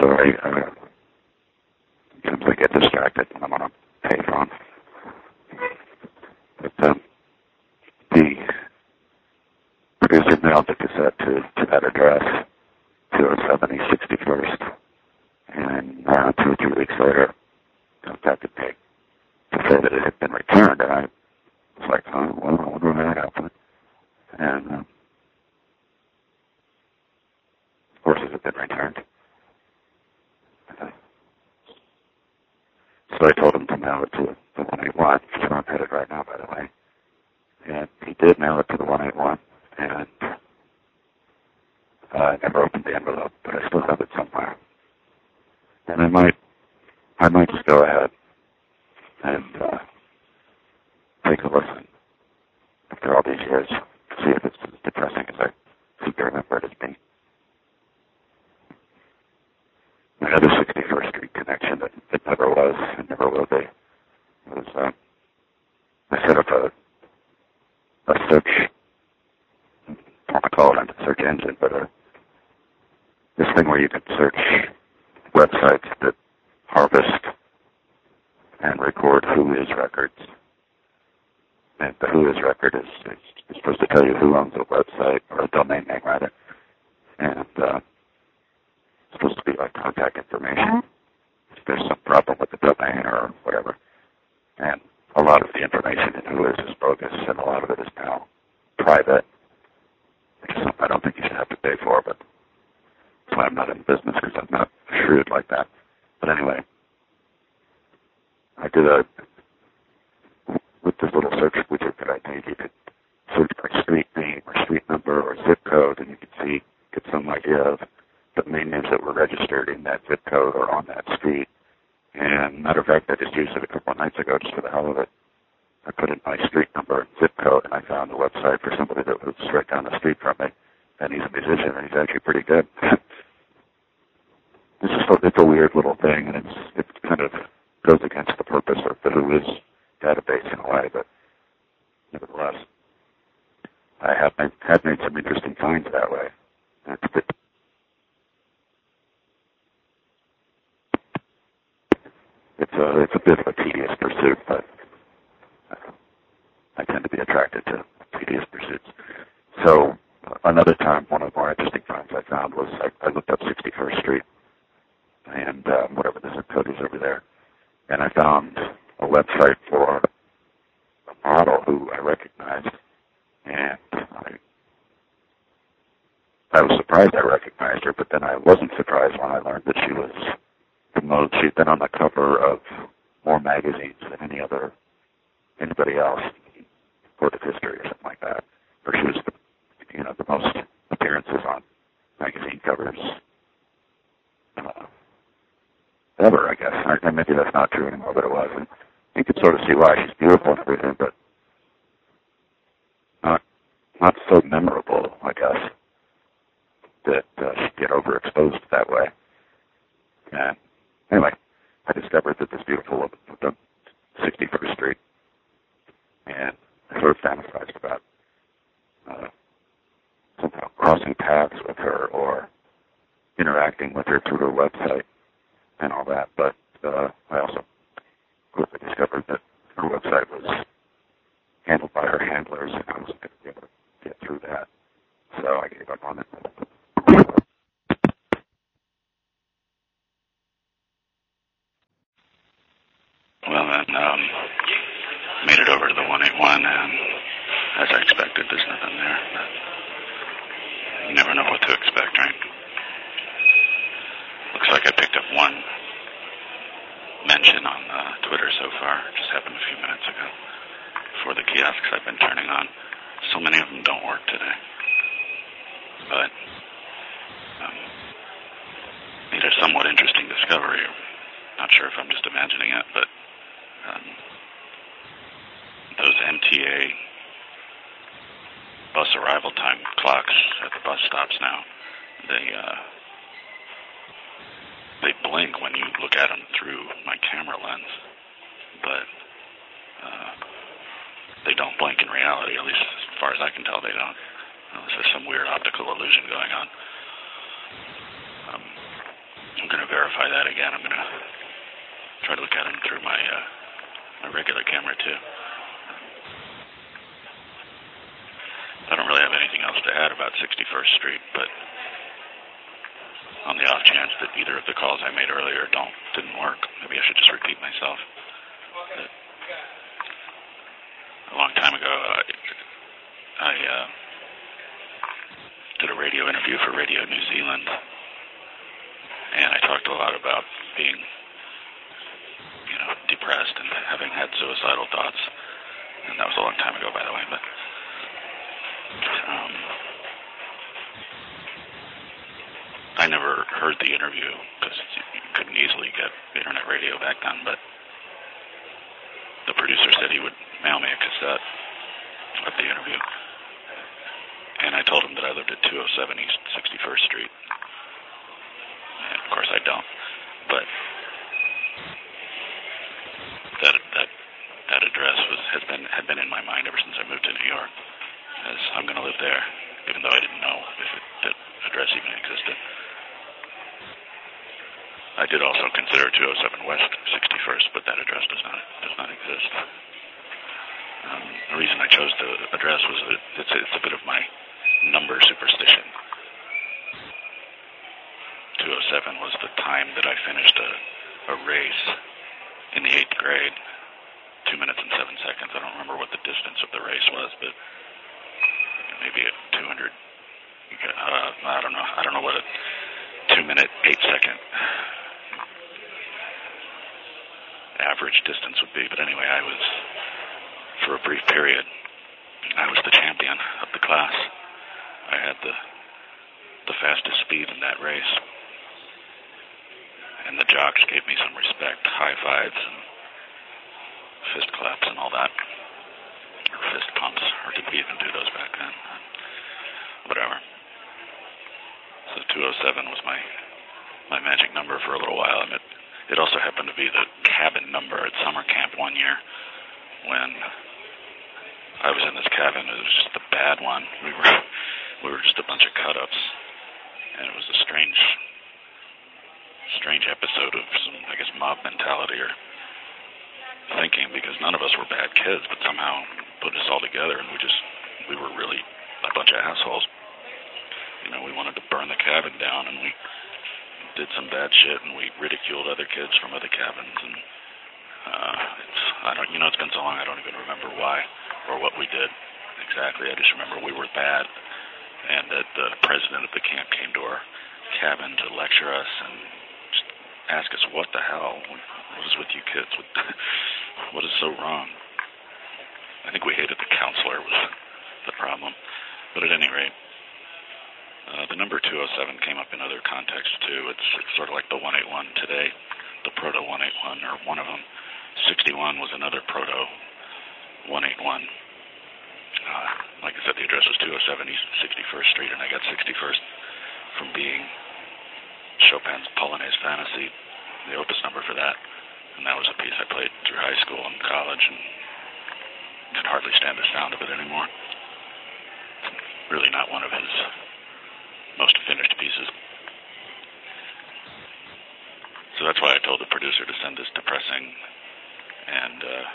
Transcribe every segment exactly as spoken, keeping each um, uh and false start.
so I uh, simply get distracted when I'm on a payphone. But um, the producer mailed the cassette to, to that address, two oh seven East sixty-first, and uh, two or three weeks later, contacted me to say that it had been returned, and I was like, oh, well, I wonder when that happened. And, um, of course, it had been returned. Uh, so I told him to mail it to the one eighty-one, which I'm headed right now, by the way. And he did mail it to the one eighty-one, and uh, I never opened the envelope, but I still have it somewhere. And I might, I might just go ahead and uh, take a listen after all these years, see if it's as depressing as I seem to remember it as being. Another sixty-first Street connection that it never was and never will be was uh, I set up a, a search, I don't want to call it a search engine, but a, this thing where you can search websites that harvest and record Whois records. And the Whois record is, is, is supposed to tell you who owns a website, or a domain name, rather. And uh, it's supposed to be like contact information if there's some problem with the domain or whatever. And a lot of the information in Whois is bogus, and a lot of it is now private, which is something I don't think you should have to pay for, but that's why I'm not in business, because I'm not shrewd like that. But anyway, I did a, with this little search widget that I made, you could search by street name or street number or zip code, and you could see, get some idea of the main names that were registered in that zip code or on that street. And matter of fact, I just used it a couple of nights ago just for the hell of it. I put in my street number and zip code, and I found a website for somebody that was right down the street from me. And he's a musician, and he's actually pretty good. It's just a, it's a weird little thing, and it's it kind of goes against the purpose of the Whois database in a way, but nevertheless, I have made, had made some interesting finds that way. And it's a bit, it's a, it's a bit of a tedious pursuit, but uh, I tend to be attracted to tedious pursuits. So uh, another time, one of the more interesting finds I found was I, I looked up sixty-first Street and uh, whatever the zip code is over there, and I found a website for a model who I recognized, and I, I was surprised I recognized her, but then I wasn't surprised when I learned that she was the most, she'd been on the cover of more magazines than any other, anybody else in recorded history or something like that, or she was the, you know, the most appearances on magazine covers uh, ever, I guess. Or maybe that's not true anymore, but it was. And you could sort of see why. She's beautiful and everything, but not not so memorable, I guess, that uh, she'd get overexposed that way. And anyway, I discovered that this beautiful woman lived on sixty-first Street, and I sort of fantasized about uh, somehow crossing paths with her or interacting with her through her website and all that, but uh, I also quickly discovered that her website was handled by her handlers, and I wasn't going to be able to get through that, so I gave up on it. Well, then, um, made it over to the one eighty-one, and as I expected, there's nothing there. But you never know what to expect, right? Looks like I picked up one mention on uh, Twitter so far. It just happened a few minutes ago for the kiosks I've been turning on. So many of them don't work today. But um, these are somewhat interesting discovery. Not sure if I'm just imagining it, but um, those M T A bus arrival time clocks at the bus stops now, they uh, they blink when you look at them through my camera lens, but uh, they don't blink in reality, at least as far as I can tell they don't. Unless there's some weird optical illusion going on. Um, I'm going to verify that again. I'm going to try to look at them through my, uh, my regular camera, too. I don't really have anything else to add about sixty-first Street, but on the off chance that either of the calls I made earlier don't didn't work, maybe I should just repeat myself. But a long time ago, I, I uh, did a radio interview for Radio New Zealand, and I talked a lot about being, you know, depressed and having had suicidal thoughts. And that was a long time ago, by the way, but Um, I never heard the interview because you couldn't easily get internet radio back then, but the producer said he would mail me a cassette of the interview. And I told him that I lived at two oh seven East sixty-first Street. And of course I don't, but that that that address was has been had been in my mind ever since I moved to New York. As I'm going to live there, even though I didn't know if it, that address even existed. I did also consider two oh seven West sixty-first, but that address does not does not exist. Um, the reason I chose the address was that it's, it's a bit of my number superstition. two oh seven was the time that I finished a, a race in the eighth grade, two minutes and seven seconds. I don't remember what the distance of the race was, but maybe at two hundred, uh, I don't know, I don't know what a two minute, eight second average distance would be, but anyway, I was, for a brief period, I was the champion of the class. I had the, the fastest speed in that race, and the jocks gave me some respect, high fives and fist claps and all that. Fist pumps, or did we even do those back then? Whatever. So two oh seven was my my magic number for a little while, and it, it also happened to be the cabin number at summer camp one year when I was in this cabin. It was just the bad one. We were we were just a bunch of cut-ups, and it was a strange strange episode of some, I guess, mob mentality or thinking, because none of us were bad kids, but somehow put us all together, and we just, we were really a bunch of assholes. You know, we wanted to burn the cabin down, and we did some bad shit, and we ridiculed other kids from other cabins, and uh, it's, I don't, you know, it's been so long, I don't even remember why or what we did exactly. I just remember we were bad, and that the president of the camp came to our cabin to lecture us and just ask us, what the hell, what is with you kids? What, what is so wrong? I think we hated the counselor was the problem. But at any rate, uh, the number two oh seven came up in other contexts too. It's, it's sort of like the one eighty-one today, the proto one eighty-one, or one of them. sixty-one was another proto one eighty-one. Uh, like I said, the address was two oh seven East sixty-first Street, and I got sixty-first from being Chopin's Polonaise Fantasy, the opus number for that. And that was a piece I played through high school and college, and could hardly stand the sound of it anymore. Really not one of his most finished pieces. So that's why I told the producer to send this depressing and uh,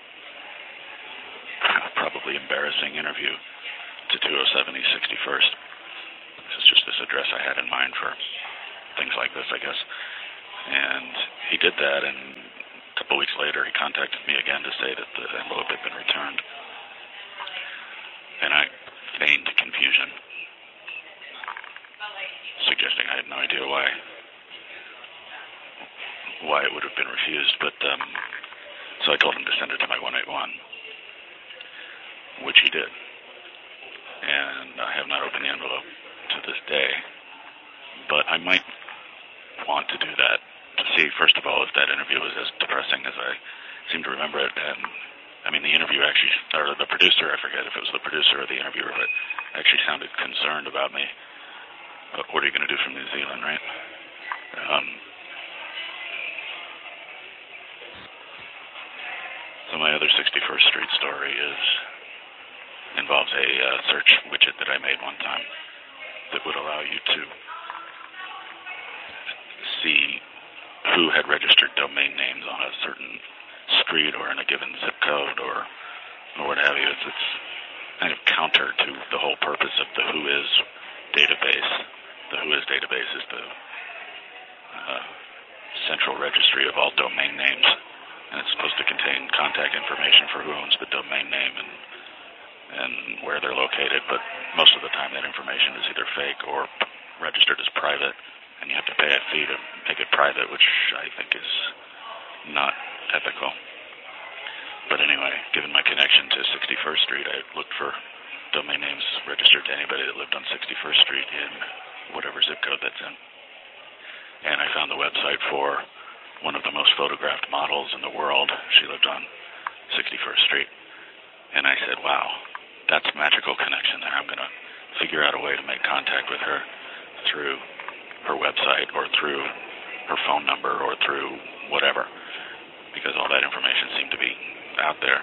probably embarrassing interview to two oh seven East sixty-first. This is just this address I had in mind for things like this, I guess. And he did that, and a couple weeks later he contacted me again to say that the envelope had been returned. And I feigned confusion, suggesting I had no idea why why it would have been refused, but um, so I told him to send it to my one eighty-one, which he did. And I have not opened the envelope to this day, but I might want to do that to see, first of all, if that interview was as depressing as I seem to remember it. And I mean, the interview actually, or the producer, I forget if it was the producer or the interviewer, but actually sounded concerned about me. What are you going to do from New Zealand, right? Um, so my other sixty-first Street story is involves a uh, search widget that I made one time that would allow you to see who had registered domain names on a certain street or in a given zip code or or what have you. It's, it's kind of counter to the whole purpose of the WHOIS database. The WHOIS database is the uh, central registry of all domain names, and it's supposed to contain contact information for who owns the domain name and and where they're located, but most of the time that information is either fake or registered as private, and you have to pay a fee to make it private, which I think is not ethical. But anyway, given my connection to sixty-first Street, I looked for domain names registered to anybody that lived on sixty-first Street in whatever zip code that's in. And I found the website for one of the most photographed models in the world. She lived on sixty-first Street. And I said, wow, that's magical connection there. I'm going to figure out a way to make contact with her through her website or through her phone number or through whatever, because all that information seemed to be out there.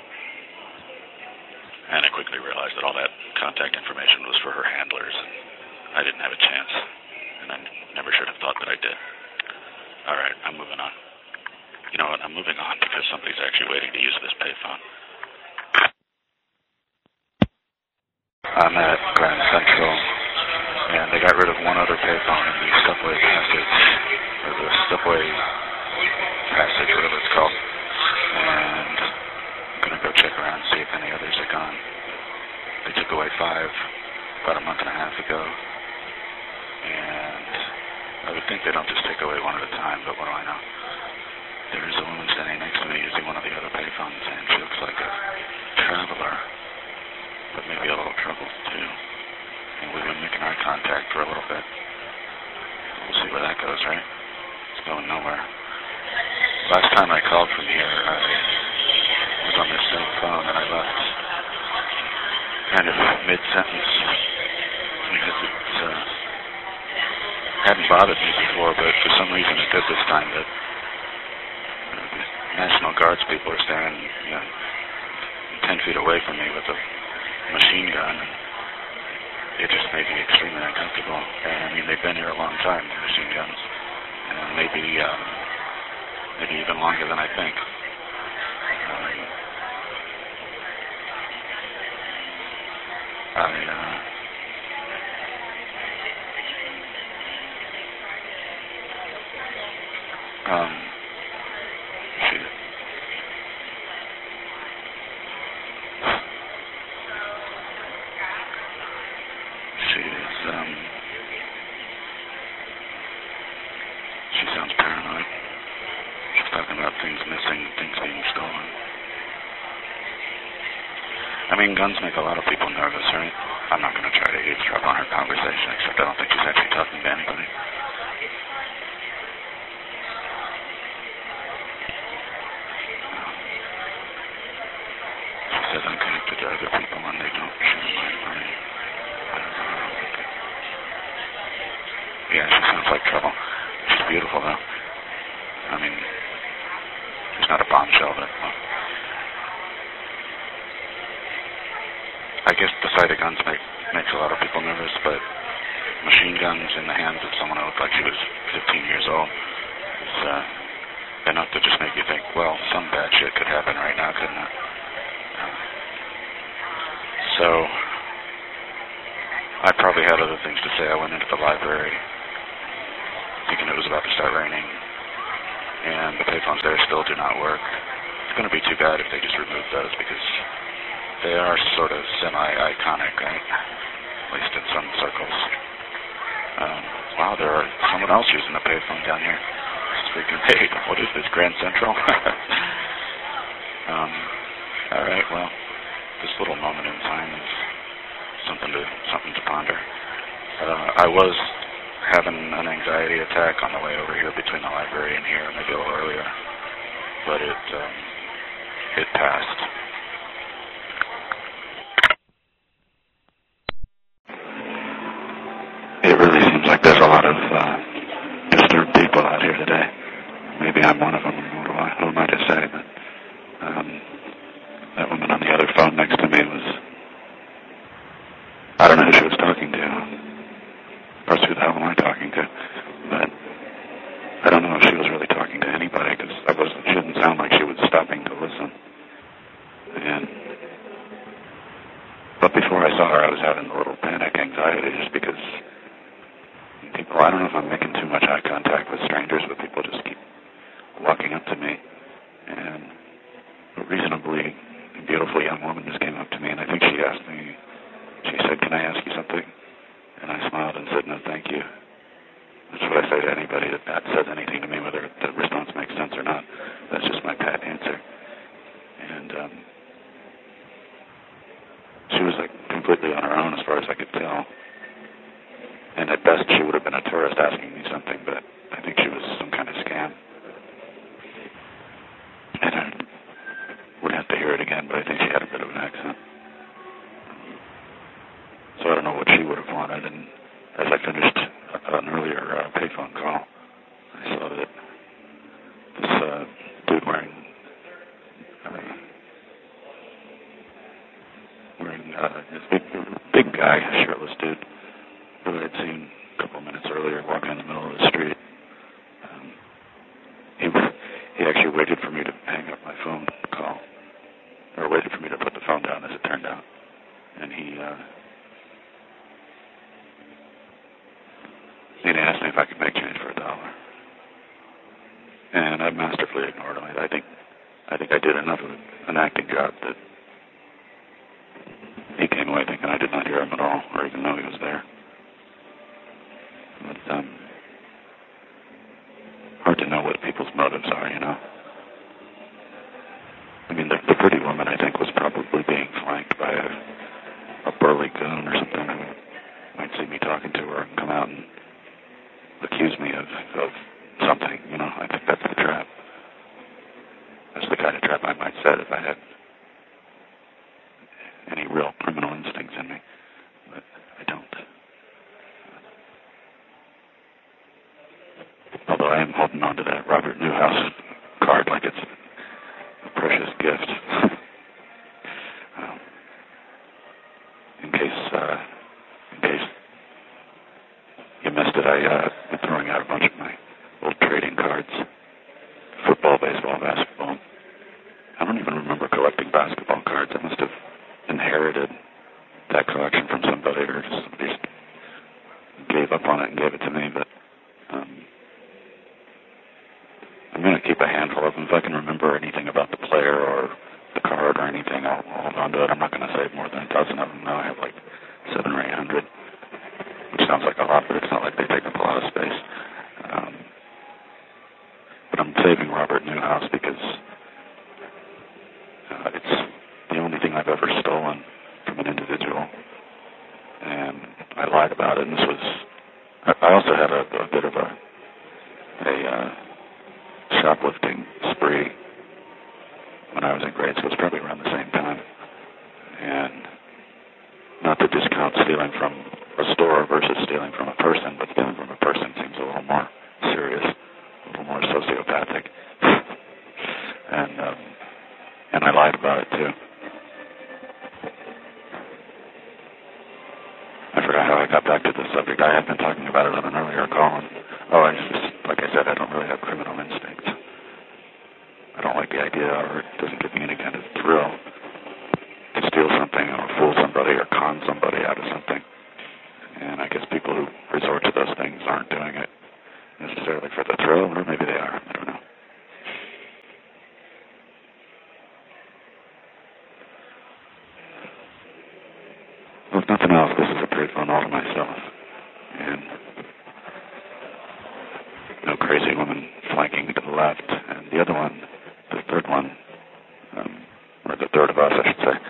And I quickly realized that all that contact information was for her handlers, and I didn't have a chance, and I never should have thought that I did. All right, I'm moving on. You know what, I'm moving on because somebody's actually waiting to use this payphone. I'm at Grand Central, and they got rid of one other payphone in the subway passage, or the subway passage, whatever it's called. And I'm going to go check around and see if any others are gone. They took away five about a month and a half ago, and I would think they don't just take away one at a time, but what do I know? There is a woman standing next to me using one of the other payphones, and she looks like a traveler, but maybe a little troubled too. And we've been making eye contact for a little bit. We'll see where that goes, right? It's going nowhere. Last time I called from here, I was on this same phone and I left kind of mid-sentence because it uh, hadn't bothered me before, but for some reason it did this time. That uh, the National Guards people are standing, you know, ten feet away from me with a machine gun, and it just made me extremely uncomfortable. And I mean, they've been here a long time, the machine guns, and maybe um, maybe even longer than I think. Um, I uh, um, shoot. She is, um, she sounds paranoid. She's talking about things missing, things being stolen. I mean, guns make a lot of people nervous, right? I'm not going to try to eavesdrop on her conversation, except I don't think she's actually talking to anybody. She says I'm connected to other people and they don't share my money. Yeah, she sounds like trouble. She's beautiful, though. I mean, she's not a bombshell, but well, I guess the sight of guns make, makes a lot of people nervous, but machine guns in the hands of someone who looked like she was fifteen years old is uh, enough to just make you think, well, some bad shit could happen right now, couldn't it? Uh, so, I probably had other things to say. I went into the library thinking it was about to start raining, and the payphones there still do not work. It's going to be too bad if they just remove those, because they are sort of semi-iconic, right? At least in some circles. Um, wow, there are someone else using the payphone down here. It's freaking, hey, what is this, Grand Central? um, all right, well, this little moment in time is something to something to ponder. Uh, I was having an anxiety attack on the way over here between the library and here, maybe a little earlier, but it um, it passed. It really seems like there's a lot of uh, disturbed people out here today. Maybe I'm one of them. Who, do I, who am I to say? But um, that woman on the other phone next to me was, I don't know who she was talking to. Of course, who the hell am I talking to? But I don't know if she was really well, I don't know if I'm making too much eye contact with strangers, but people just keep walking up to me. And a reasonably beautiful young woman just came up to me, and I think she asked me, she said, "Can I ask you something?" And I smiled and said, "No, thank you." That's what I say to anybody that, that says anything to me, whether the response makes sense or not. That's just my pat answer. And um, she was like completely on her own as far as I could tell. And at best, she would have been a tourist asking me something, but I think she was some kind of scam. And I would have to hear it again, but I think she had a bit of an accent. So I don't know what she would have wanted. And as I finished an earlier uh, payphone call, I saw that this uh, dude wearing uh, wearing uh, this big, big guy, shirtless dude, who I had seen a couple of minutes earlier walking in the middle of the street. Um, he he actually waited for me to hang up my phone call, or waited for me to put the phone down, as it turned out, and he. Uh, He asked me if I could make change for a dollar, and I masterfully ignored him. I think, I think I did enough of an acting job that he came away thinking I did not hear him at all, or even know he was there. But um, hard to know what people's motives are, you know. I mean, the, the pretty woman, I think, was probably being flanked by a, a burly goon or something who might see me talking to her and come out and accuse me of, of something, you know. I think that's the trap. That's the kind of trap I might set if I had any real criminal instincts in me. But I don't. Although I am holding on to that Robert Newhouse card like it's a precious gift. um, in case, uh, in case you missed it, I, uh, throwing out a bunch of my old trading cards. Football, baseball, basketball. I don't even remember collecting basketball cards. I must have inherited that collection from somebody, or just somebody just gave up on it and gave it to me. But um, I'm going to keep a handful of them. If I can remember anything about the player or the card or anything, I'll, I'll hold on to it. I'm not going to save more than a dozen of them now. I have like seven or eight hundred. Which sounds like a lot, but it's not like they take up a lot of space. Um, but I'm saving Robert Newhouse because uh, it's the only thing I've ever stolen from an individual, and I lied about it. And this was, I, I also had a, a bit of a, a uh, shoplifting spree when I was in grade school. It was probably around the same time, and not to discount stealing from a store versus stealing from a person, but stealing from a person seems a little more serious, a little more sociopathic. and um, and I lied about it too. I forgot how I got back to this subject. I had been talking about it on an earlier call. And, oh, I just, like I said, I don't really have criminal instincts. I don't like the idea, or it doesn't give me any kind of thrill to steal something or fool somebody or con somebody out of something. And I guess people who resort to those things aren't doing it necessarily for the thrill, or maybe they are. I don't know. Well, if nothing else, this is a pretty fun all to myself. And no crazy woman flanking me to the left. And the other one, the third one, um, or the third of us, I should say,